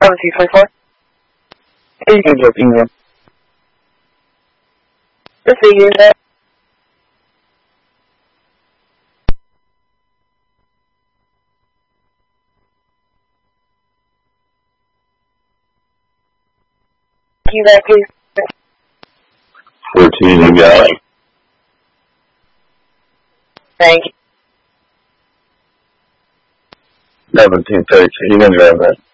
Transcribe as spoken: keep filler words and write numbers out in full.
seventeen twenty-four. You can just email. Let's see you there. You there, please. fourteen, you got it. Thank you. seventeen thirteen, you can grab that.